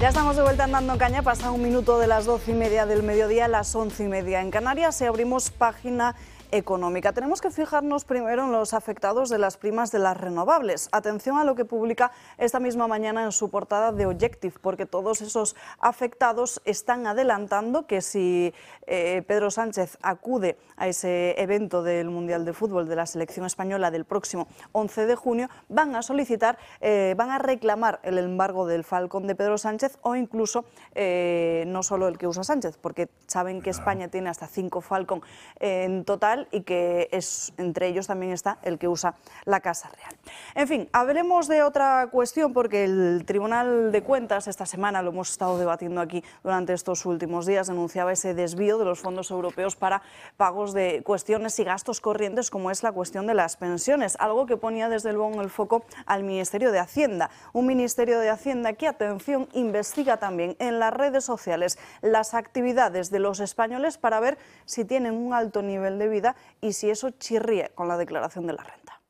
Ya estamos de vuelta andando caña, pasa un minuto de las 12:30 del mediodía, las 11:30 en Canarias y abrimos página económica. Tenemos que fijarnos primero en los afectados de las primas de las renovables. Atención a lo que publica esta misma mañana en su portada The Objective, porque todos esos afectados están adelantando que si Pedro Sánchez acude a ese evento del Mundial de Fútbol de la selección española del próximo 11 de junio, van a solicitar, van a reclamar el embargo del Falcon de Pedro Sánchez o incluso no solo el que usa Sánchez, porque saben que España tiene hasta 5 Falcon en total y que entre ellos también está el que usa la Casa Real. En fin, hablemos de otra cuestión, porque el Tribunal de Cuentas esta semana, lo hemos estado debatiendo aquí durante estos últimos días, denunciaba ese desvío de los fondos europeos para pagos de cuestiones y gastos corrientes, como es la cuestión de las pensiones, algo que ponía desde luego en el foco al Ministerio de Hacienda. Un Ministerio de Hacienda que, atención, investiga también en las redes sociales las actividades de los españoles para ver si tienen un alto nivel de vida y si eso chirría con la declaración de la renta.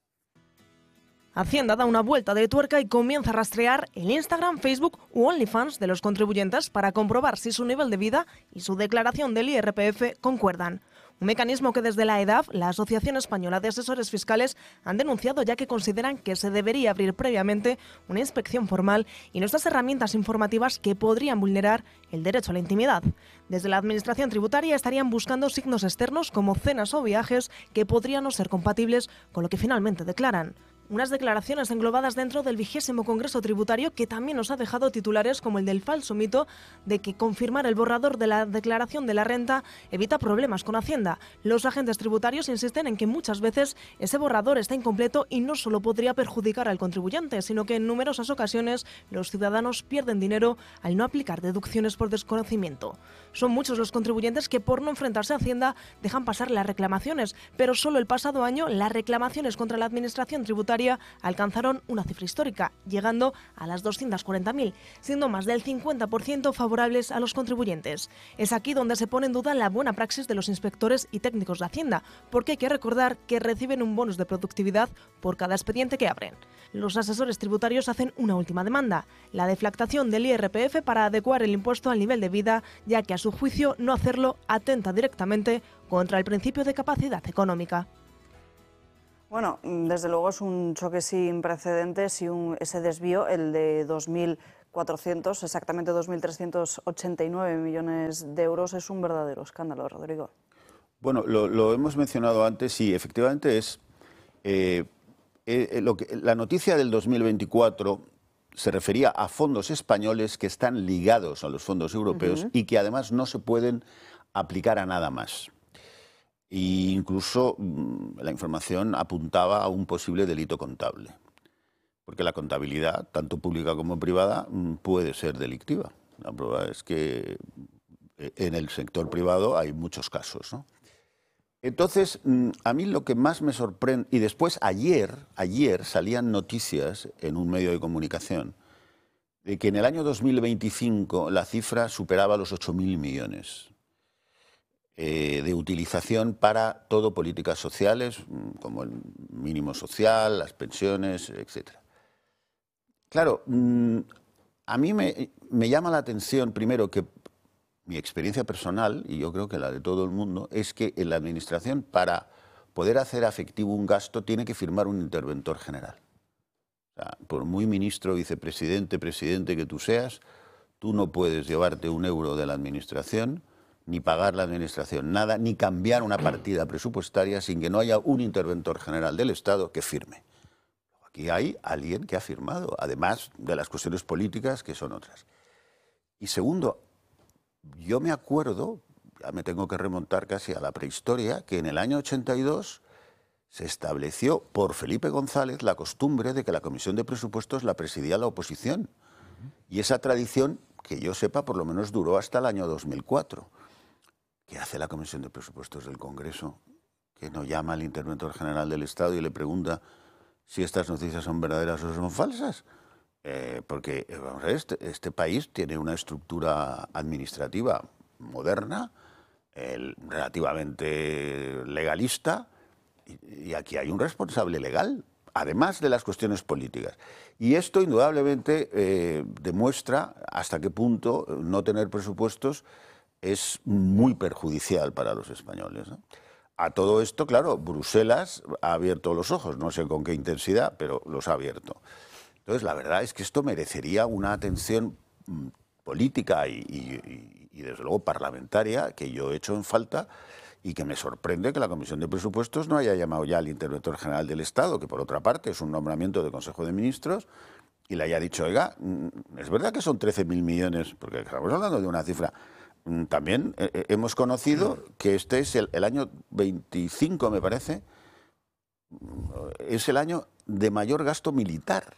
Hacienda da una vuelta de tuerca y comienza a rastrear el Instagram, Facebook u OnlyFans de los contribuyentes para comprobar si su nivel de vida y su declaración del IRPF concuerdan. Un mecanismo que desde la EDAF, la Asociación Española de Asesores Fiscales, han denunciado, ya que consideran que se debería abrir previamente una inspección formal y no estas herramientas informativas que podrían vulnerar el derecho a la intimidad. Desde la Administración Tributaria estarían buscando signos externos como cenas o viajes que podrían no ser compatibles con lo que finalmente declaran. Unas declaraciones englobadas dentro del 20º Congreso Tributario que también nos ha dejado titulares como el del falso mito de que confirmar el borrador de la declaración de la renta evita problemas con Hacienda. Los agentes tributarios insisten en que muchas veces ese borrador está incompleto y no solo podría perjudicar al contribuyente, sino que en numerosas ocasiones los ciudadanos pierden dinero al no aplicar deducciones por desconocimiento. Son muchos los contribuyentes que, por no enfrentarse a Hacienda, dejan pasar las reclamaciones, pero solo el pasado año las reclamaciones contra la Administración Tributaria alcanzaron una cifra histórica, llegando a las 240.000, siendo más del 50% favorables a los contribuyentes. Es aquí donde se pone en duda la buena praxis de los inspectores y técnicos de Hacienda, porque hay que recordar que reciben un bonus de productividad por cada expediente que abren. Los asesores tributarios hacen una última demanda, la deflactación del IRPF para adecuar el impuesto al nivel de vida, ya que a su juicio no hacerlo atenta directamente contra el principio de capacidad económica. Bueno, desde luego es un choque sin precedentes y ese desvío, el de 2.400, exactamente 2.389 millones de euros, es un verdadero escándalo, Rodrigo. Bueno, lo hemos mencionado antes y efectivamente es la noticia del 2024 se refería a fondos españoles que están ligados a los fondos europeos y que además no se pueden aplicar a nada más. E incluso la información apuntaba a un posible delito contable, porque la contabilidad, tanto pública como privada, puede ser delictiva. La prueba es que en el sector privado hay muchos casos, ¿no? Entonces, a mí lo que más me sorprende, y después ayer salían noticias en un medio de comunicación de que en el año 2025 la cifra superaba los 8.000 millones. De utilización para todo políticas sociales, como el mínimo social, las pensiones, etc. Claro, a mí me llama la atención, primero, que mi experiencia personal, y yo creo que la de todo el mundo, es que en la Administración, para poder hacer efectivo un gasto, tiene que firmar un interventor general. O sea, por muy ministro, vicepresidente, presidente que tú seas, tú no puedes llevarte un euro de la Administración, ni pagar la Administración nada, ni cambiar una partida presupuestaria sin que no haya un interventor general del Estado que firme. Aquí hay alguien que ha firmado, además de las cuestiones políticas, que son otras. Y segundo, yo me acuerdo, ya me tengo que remontar casi a la prehistoria, que en el año 82 se estableció por Felipe González la costumbre de que la Comisión de Presupuestos la presidía la oposición. Y esa tradición, que yo sepa, por lo menos duró hasta el año 2004. ¿Qué hace la Comisión de Presupuestos del Congreso? Que no llama al interventor general del Estado y le pregunta si estas noticias son verdaderas o son falsas. Porque vamos a ver, este país tiene una estructura administrativa moderna, relativamente legalista, y aquí hay un responsable legal. además de las cuestiones políticas. Y esto indudablemente demuestra hasta qué punto no tener presupuestos es muy perjudicial para los españoles, ¿no? A todo esto, claro, Bruselas ha abierto los ojos, no sé con qué intensidad, pero los ha abierto. Entonces, la verdad es que esto merecería una atención política y desde luego parlamentaria que yo he hecho en falta y que me sorprende que la Comisión de Presupuestos no haya llamado ya al Interventor General del Estado, que por otra parte es un nombramiento de Consejo de Ministros, y le haya dicho, oiga, es verdad que son 13.000 millones, porque estamos hablando de una cifra. También hemos conocido que este es el año 25, me parece, es el año de mayor gasto militar,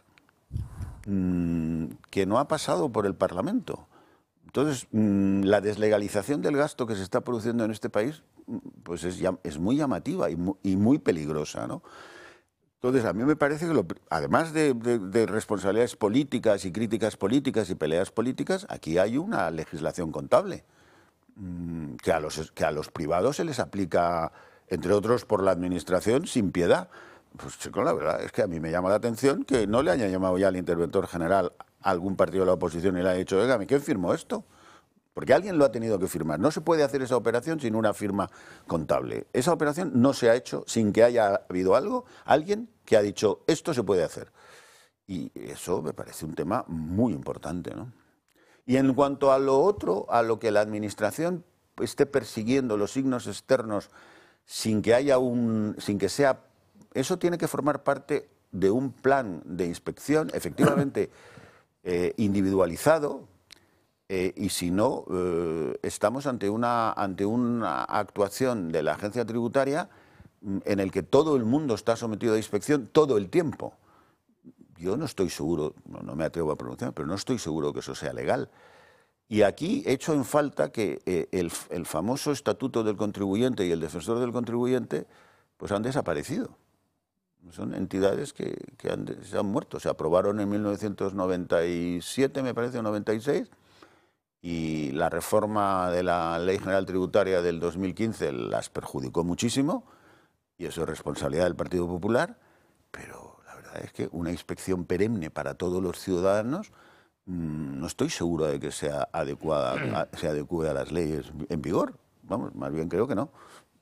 que no ha pasado por el Parlamento. Entonces, la deslegalización del gasto que se está produciendo en este país pues es muy llamativa y muy peligrosa, ¿no? Entonces, a mí me parece que, además de responsabilidades políticas y críticas políticas y peleas políticas, aquí hay una legislación contable que a los privados se les aplica, entre otros por la Administración, sin piedad. Pues, chico, la verdad es que a mí me llama la atención que no le haya llamado ya al Interventor General a algún partido de la oposición y le haya dicho, oiga, ¿quién firmó esto? Porque alguien lo ha tenido que firmar. No se puede hacer esa operación sin una firma contable. Esa operación no se ha hecho sin que haya habido alguien que ha dicho, esto se puede hacer. Y eso me parece un tema muy importante, ¿no? Y en cuanto a lo otro, a lo que la Administración esté persiguiendo los signos externos sin que haya sin que sea, eso tiene que formar parte de un plan de inspección, efectivamente individualizado. Y si no, estamos ante una actuación de la agencia tributaria en el que todo el mundo está sometido a inspección todo el tiempo. Yo no estoy seguro, no me atrevo a pronunciar, pero no estoy seguro que eso sea legal. Y aquí he hecho en falta que el famoso Estatuto del Contribuyente y el Defensor del Contribuyente pues han desaparecido. Son entidades que se han muerto. Se aprobaron en 1997, me parece, o 96. Y la reforma de la Ley General Tributaria del 2015 las perjudicó muchísimo, y eso es responsabilidad del Partido Popular, pero la verdad es que una inspección perenne para todos los ciudadanos no estoy seguro de que sea adecuada, se adecue a las leyes en vigor. Vamos, más bien creo que no.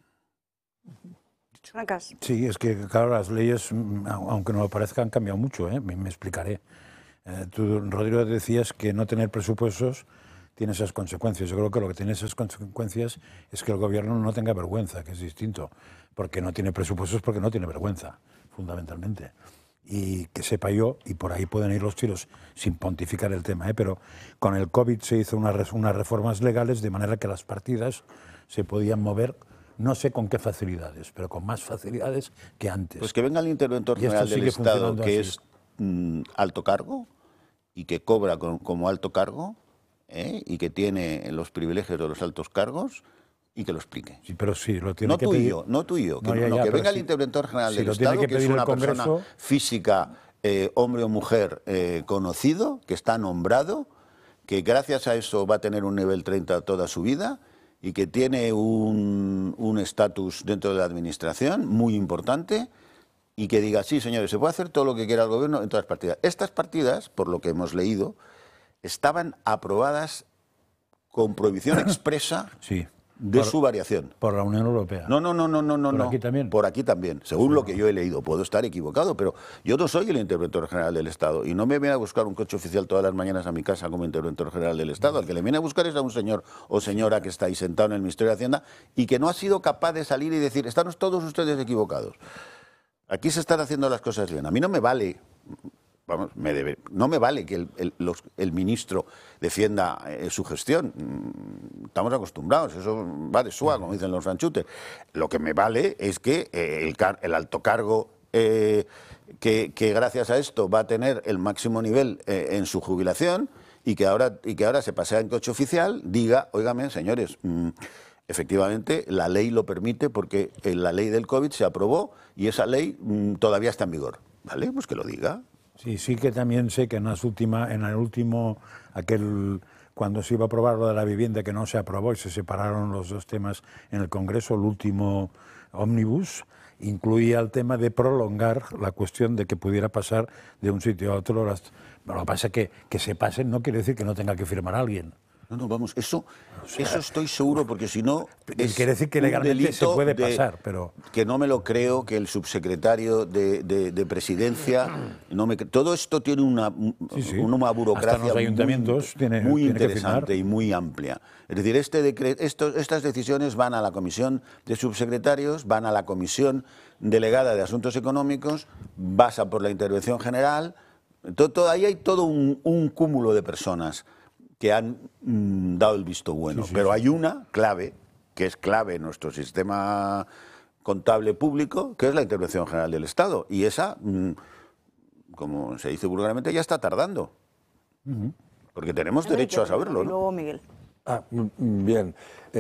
Sí, es que claro, las leyes, aunque no lo parezca, han cambiado mucho, ¿eh? Me explicaré. Tú, Rodrigo, decías que no tener presupuestos tiene esas consecuencias. Yo creo que lo que tiene esas consecuencias es que el gobierno no tenga vergüenza, que es distinto, porque no tiene presupuestos porque no tiene vergüenza, fundamentalmente. Y que sepa yo, y por ahí pueden ir los tiros sin pontificar el tema, pero con el COVID se hizo unas reformas legales de manera que las partidas se podían mover, no sé con qué facilidades, pero con más facilidades que antes. Pues que venga el Interventor General del Estado, que es alto cargo y que cobra como alto cargo, y que tiene los privilegios de los altos cargos, y que lo explique. Sí, pero sí, lo tiene que pedir. No tú y yo, que venga el Interventor General del Estado, que es una persona física, hombre o mujer conocido, que está nombrado, que gracias a eso va a tener un nivel 30 toda su vida y que tiene un estatus dentro de la Administración muy importante, y que diga, sí, señores, se puede hacer todo lo que quiera el Gobierno en todas las partidas. Estas partidas, por lo que hemos leído, estaban aprobadas con prohibición expresa de su variación. ¿Por la Unión Europea? No. ¿Por aquí también? Por aquí también, según lo que yo he leído. Puedo estar equivocado, pero yo no soy el Interventor General del Estado y no me viene a buscar un coche oficial todas las mañanas a mi casa como Interventor General del Estado. Al que le viene a buscar es a un señor o señora que está ahí sentado en el Ministerio de Hacienda y que no ha sido capaz de salir y decir, están todos ustedes equivocados. Aquí se están haciendo las cosas bien. A mí no me vale... Vamos, no me vale que el ministro defienda su gestión. Estamos acostumbrados, eso va de suave, como dicen los franchutes. Lo que me vale es que el alto cargo que gracias a esto va a tener el máximo nivel en su jubilación y que ahora se pasea en coche oficial, diga, óigame, señores, efectivamente la ley lo permite porque la ley del COVID se aprobó y esa ley todavía está en vigor. ¿Vale? Pues que lo diga. Sí que también sé que en el último, cuando se iba a aprobar lo de la vivienda, que no se aprobó y se separaron los dos temas en el Congreso, el último ómnibus, incluía el tema de prolongar la cuestión de que pudiera pasar de un sitio a otro. Lo que pasa es que se pasen no quiere decir que no tenga que firmar alguien. No, vamos, eso estoy seguro, porque si no... Quiere decir que legalmente se puede pasar, pero... Que no me lo creo, que el subsecretario de Presidencia... todo esto tiene una burocracia hasta los ayuntamientos muy tiene interesante y muy amplia. Es decir, estas decisiones van a la Comisión de Subsecretarios, van a la Comisión Delegada de Asuntos Económicos, pasan por la Intervención General... Ahí hay todo un cúmulo de personas que han dado el visto bueno, pero hay una clave, que es clave en nuestro sistema contable público, que es la Intervención General del Estado, y esa, como se dice vulgarmente, ya está tardando, porque tenemos derecho a saberlo, ¿no? Luego Miguel. Bien,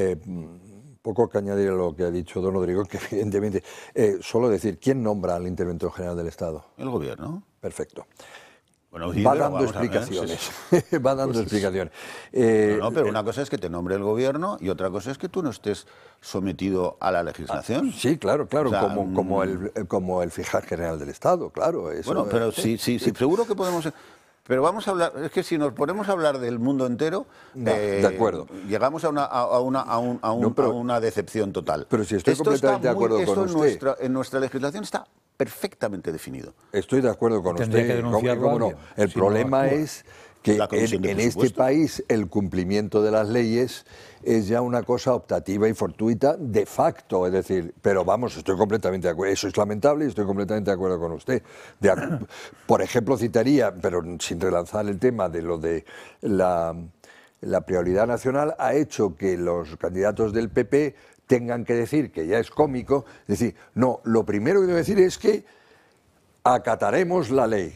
poco que añadir a lo que ha dicho don Rodrigo, que evidentemente, solo decir, ¿quién nombra al Interventor General del Estado? El Gobierno. Perfecto. Bueno, va dando explicaciones. Va dando explicaciones. Pero una cosa es que te nombre el Gobierno y otra cosa es que tú no estés sometido a la legislación. Sí, claro, O sea, como el fiscal general del Estado, claro. Eso, bueno, pero sí, seguro que podemos... Pero vamos a hablar, es que si nos ponemos a hablar del mundo entero, de acuerdo. Llegamos a una decepción total. Pero si estoy completamente de acuerdo con usted. En nuestra legislación está perfectamente definido. Estoy de acuerdo con usted. Que denunciarlo no. El problema es que en este país el cumplimiento de las leyes es ya una cosa optativa y fortuita de facto, es decir, pero vamos, estoy completamente de acuerdo, eso es lamentable y estoy completamente de acuerdo con usted. Por ejemplo, citaría, pero sin relanzar el tema de lo de la prioridad nacional, ha hecho que los candidatos del PP tengan que decir que ya es cómico, decir, no, lo primero que debo decir es que acataremos la ley.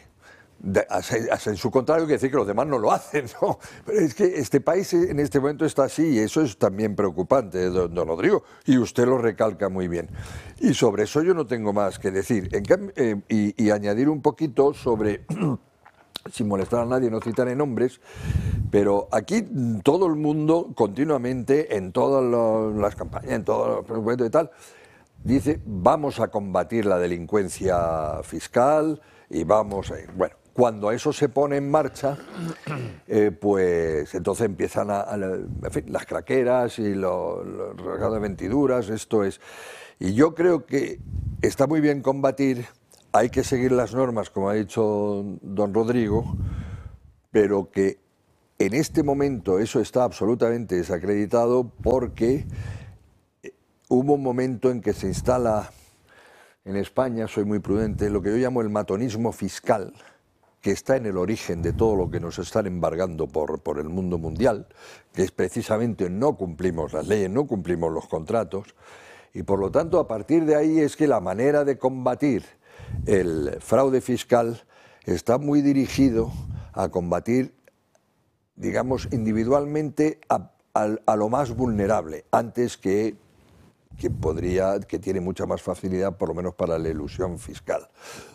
En su contrario, quiere decir que los demás no lo hacen, ¿no? Pero es que este país en este momento está así y eso es también preocupante, don Rodrigo, y usted lo recalca muy bien. Y sobre eso yo no tengo más que decir. Y añadir un poquito sobre, sin molestar a nadie, no citaré nombres, pero aquí todo el mundo continuamente, en todas las campañas, en todos los presupuestos y tal, dice, vamos a combatir la delincuencia fiscal y vamos a ir. Bueno, cuando eso se pone en marcha, pues entonces empiezan en fin, las craqueras y los regalos de ventiduras, esto es. Y yo creo que está muy bien combatir, hay que seguir las normas, como ha dicho don Rodrigo, pero que en este momento eso está absolutamente desacreditado porque hubo un momento en que se instala en España, soy muy prudente, lo que yo llamo el matonismo fiscal, que está en el origen de todo lo que nos están embargando por el mundo mundial, que es precisamente no cumplimos las leyes, no cumplimos los contratos, y por lo tanto a partir de ahí es que la manera de combatir el fraude fiscal está muy dirigido a combatir, digamos, individualmente a lo más vulnerable, antes que tiene mucha más facilidad, por lo menos para la elusión fiscal.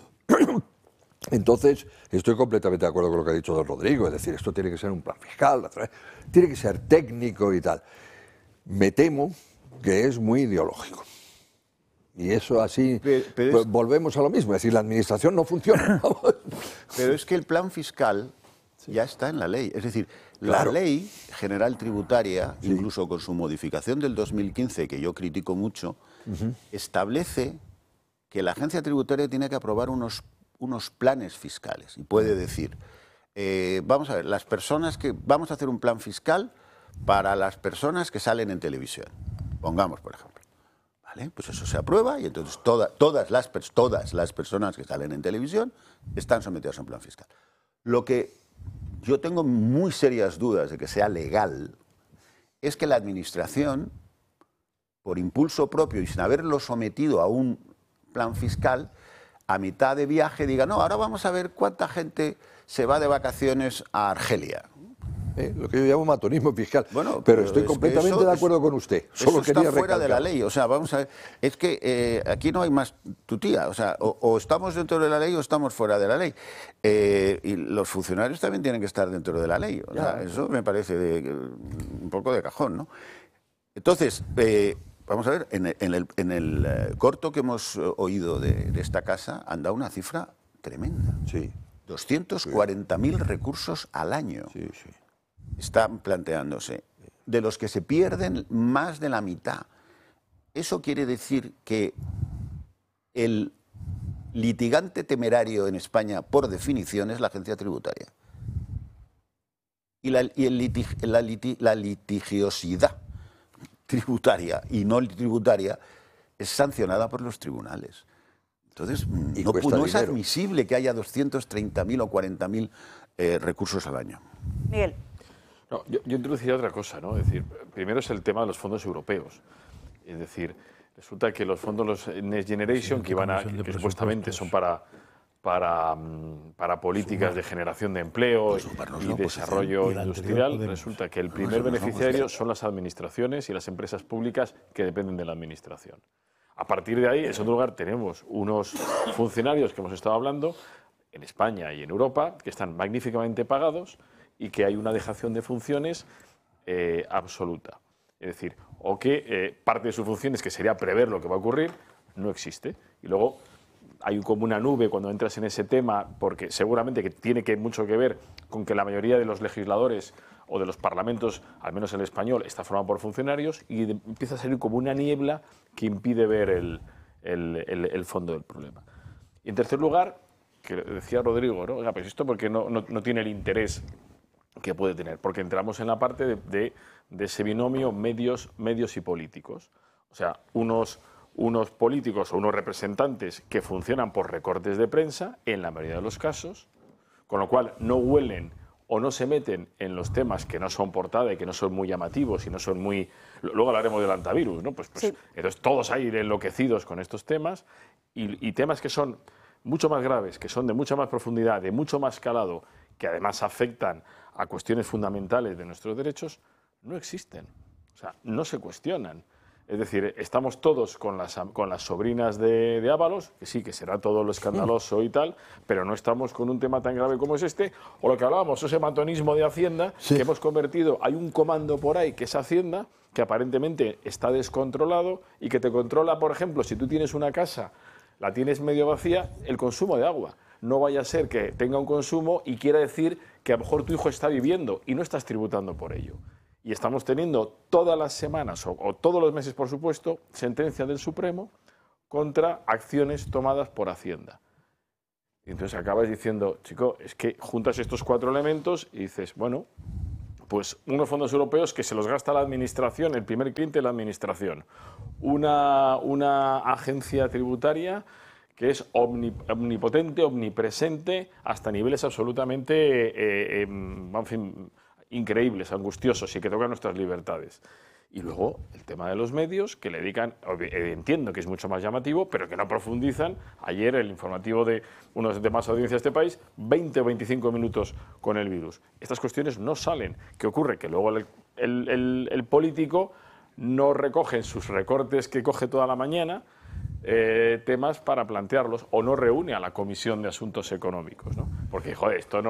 Entonces, estoy completamente de acuerdo con lo que ha dicho don Rodrigo, es decir, esto tiene que ser un plan fiscal, tiene que ser técnico y tal. Me temo que es muy ideológico. Y eso así, pues volvemos a lo mismo, es decir, la administración no funciona. Pero es que el plan fiscal ya está en la ley, es decir, Claro. la ley general tributaria, incluso con su modificación del 2015, que yo critico mucho, establece que la agencia tributaria tiene que aprobar unos planes fiscales y puede decir, vamos a ver, vamos a hacer un plan fiscal para las personas que salen en televisión, pongamos por ejemplo, ¿vale? Pues eso se aprueba y entonces todas las personas que salen en televisión están sometidas a un plan fiscal. Lo que yo tengo muy serias dudas de que sea legal es que la administración, por impulso propio y sin haberlo sometido a un plan fiscal, a mitad de viaje diga, no, ahora vamos a ver cuánta gente se va de vacaciones a Argelia. Lo que yo llamo matonismo fiscal. Bueno, pero estoy completamente de acuerdo con usted. Solo eso está fuera de la ley. O sea, vamos a ver, es que aquí no hay más tutía. O sea, o estamos dentro de la ley o estamos fuera de la ley. Y los funcionarios también tienen que estar dentro de la ley. O sea, eso me parece un poco de cajón, ¿no? Entonces, vamos a ver, en el corto que hemos oído de esta casa han dado una cifra tremenda. Sí. 240.000 recursos al año. Sí, sí. Están planteándose, de los que se pierden más de la mitad. Eso quiere decir que el litigante temerario en España, por definición, es la agencia tributaria. Y la litigiosidad tributaria y no tributaria es sancionada por los tribunales. Entonces, no es admisible que haya 230.000 o 40.000 recursos al año. Miguel. No, yo introduciría otra cosa, ¿no? Es decir, primero es el tema de los fondos europeos. Es decir, resulta que los fondos, los Next Generation, que supuestamente son para políticas de generación de empleo y desarrollo industrial, resulta que el primer beneficiario son las administraciones y las empresas públicas que dependen de la administración. A partir de ahí, en segundo lugar, tenemos unos funcionarios que hemos estado hablando en España y en Europa que están magníficamente pagados y que hay una dejación de funciones absoluta. Es decir, o que parte de sus funciones, que sería prever lo que va a ocurrir, no existe. Y luego hay como una nube cuando entras en ese tema, porque seguramente que tiene mucho que ver con que la mayoría de los legisladores o de los parlamentos, al menos el español, está formado por funcionarios y empieza a salir como una niebla que impide ver el fondo del problema. Y en tercer lugar, que decía Rodrigo, ¿no? Oiga, pues esto porque no tiene el interés que puede tener, porque entramos en la parte de ese binomio medios y políticos. O sea, unos políticos o unos representantes que funcionan por recortes de prensa, en la mayoría de los casos, con lo cual no huelen o no se meten en los temas que no son portada y que no son muy llamativos y no son muy... Luego hablaremos del antivirus, ¿no? Sí. Entonces todos ahí enloquecidos con estos temas y temas que son mucho más graves, que son de mucha más profundidad, de mucho más calado, que además afectan a cuestiones fundamentales de nuestros derechos, no existen. O sea, no se cuestionan. Es decir, estamos todos con las sobrinas de Ábalos, que sí, que será todo lo escandaloso y tal, pero no estamos con un tema tan grave como es este, o lo que hablábamos, ese matonismo de Hacienda, que hemos convertido, hay un comando por ahí que es Hacienda, que aparentemente está descontrolado y que te controla, por ejemplo, si tú tienes una casa, la tienes medio vacía, el consumo de agua. No vaya a ser que tenga un consumo y quiera decir que a lo mejor tu hijo está viviendo y no estás tributando por ello. Y estamos teniendo todas las semanas, o todos los meses, por supuesto, sentencia del Supremo contra acciones tomadas por Hacienda. Y entonces acabas diciendo, chico, es que juntas estos cuatro elementos y dices, bueno, pues unos fondos europeos que se los gasta la administración, el primer cliente de la administración. Una agencia tributaria que es omnipotente, omnipresente, hasta niveles absolutamente, en fin, increíbles, angustiosos y que tocan nuestras libertades. Y luego el tema de los medios, que le dedican, entiendo que es mucho más llamativo, pero que no profundizan. Ayer el informativo de uno de más audiencia de este país, 20 o 25 minutos con el virus. Estas cuestiones no salen. ¿Qué ocurre? Que luego el político no recoge en sus recortes que coge toda la mañana temas para plantearlos, o no reúne a la Comisión de Asuntos Económicos, ¿no? Porque, joder, esto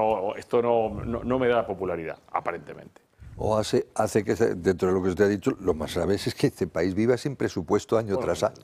no me da popularidad, aparentemente. O hace que, dentro de lo que usted ha dicho, lo más grave es que este país viva sin presupuesto año tras año.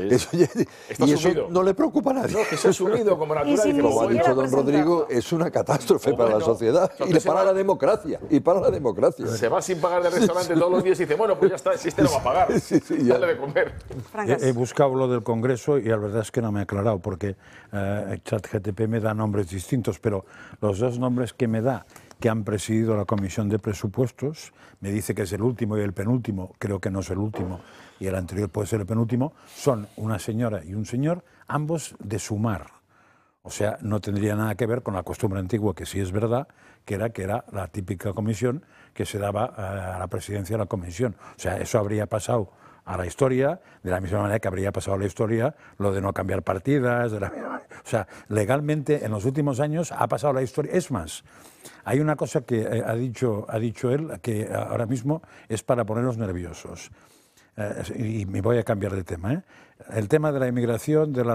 Eso no le preocupa a nadie. No, que se ha asumido como natural. Y como ha dicho don Rodrigo, es una catástrofe para la sociedad y para la democracia. Se va sin pagar del restaurante todos los días y dice, bueno, pues ya está, este no va a pagar. Dale de comer. He buscado lo del Congreso y la verdad es que no me he aclarado, porque ChatGPT me da nombres distintos, pero los dos nombres que me da, que han presidido la Comisión de Presupuestos, me dice que es el último y el penúltimo, creo que no es el último, y el anterior puede ser el penúltimo, son una señora y un señor, ambos de Sumar. O sea, no tendría nada que ver con la costumbre antigua, que sí es verdad, que era la típica comisión que se daba a la presidencia de la comisión. O sea, eso habría pasado a la historia, de la misma manera que habría pasado a la historia lo de no cambiar partidas, o sea, legalmente en los últimos años ha pasado a la historia. Es más, hay una cosa que ha dicho él que ahora mismo es para ponernos nerviosos. Y me voy a cambiar de tema. El tema de la inmigración, de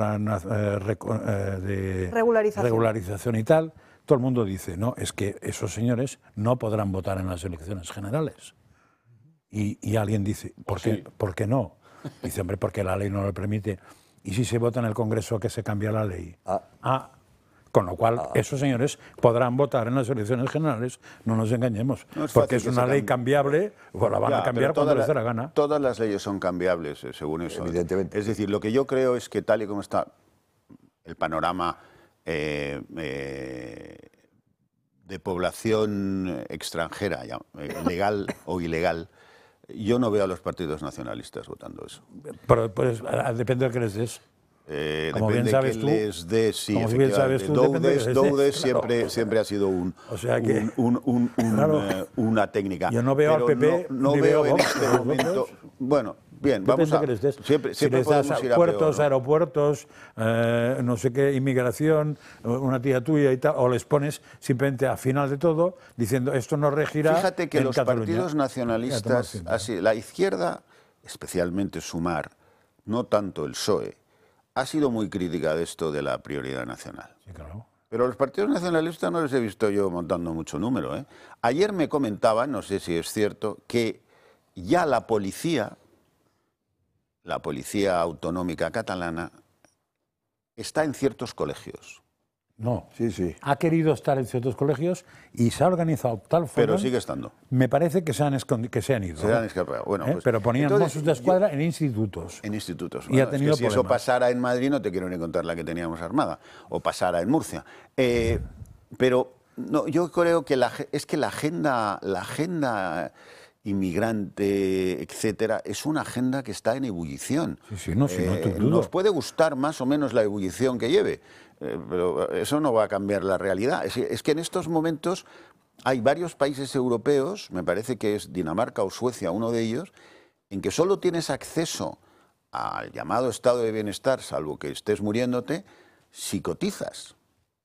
regularización y tal, todo el mundo dice, no, es que esos señores no podrán votar en las elecciones generales. y alguien dice, ¿por qué no? Dice, hombre, porque la ley no lo permite. ¿Y si se vota en el Congreso que se cambia la ley? Con lo cual, esos señores podrán votar en las elecciones generales, no nos engañemos, porque es una ley cambiable, o la van a cambiar cuando les dé la gana. Todas las leyes son cambiables, según eso. Evidentemente. Es decir, lo que yo creo es que tal y como está el panorama de población extranjera, legal o ilegal, yo no veo a los partidos nacionalistas votando eso. Pero pues, depende del que les des. Como bien sabes tú, Doudes siempre ha sido una técnica. Yo no veo al PP, no veo en este momento. Bueno, bien, vamos a. Siempre si les das puertos, aeropuertos, no sé qué, inmigración, una tía tuya y tal, o les pones simplemente al final de todo diciendo esto no regirá. Fíjate que los partidos nacionalistas, la izquierda, especialmente Sumar, no tanto el PSOE, ha sido muy crítica de esto de la prioridad nacional. Sí, claro. Pero a los partidos nacionalistas no les he visto yo montando mucho número, ¿eh? Ayer me comentaban, no sé si es cierto, que ya la policía autonómica catalana, está en ciertos colegios. No, ha querido estar en ciertos colegios y se ha organizado tal forma. Pero sigue estando. Me parece que se han ido. Se han escapado. Bueno, pues, pero ponían Mossos de Escuadra en institutos. En institutos. Y ha tenido si eso pasara en Madrid, no te quiero ni contar la que teníamos armada. O pasara en Murcia. Pero no, yo creo que la agenda inmigrante, etcétera, es una agenda que está en ebullición. Nos puede gustar más o menos la ebullición que lleve, pero eso no va a cambiar la realidad. Es que en estos momentos hay varios países europeos, me parece que es Dinamarca o Suecia, uno de ellos, en que solo tienes acceso al llamado estado de bienestar, salvo que estés muriéndote, si cotizas.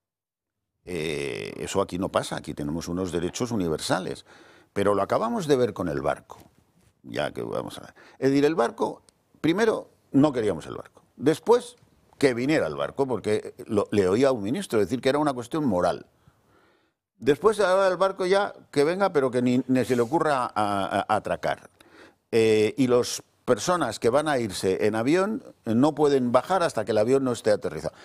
Eso aquí no pasa, aquí tenemos unos derechos universales. Pero lo acabamos de ver con el barco. Ya que vamos a ver. Es decir, el barco, primero, no queríamos el barco. Después, que viniera el barco, porque le oía a un ministro decir que era una cuestión moral. Después, ahora el barco ya, que venga, pero que ni se le ocurra atracar. Y las personas que van a irse en avión no pueden bajar hasta que el avión no esté aterrizado.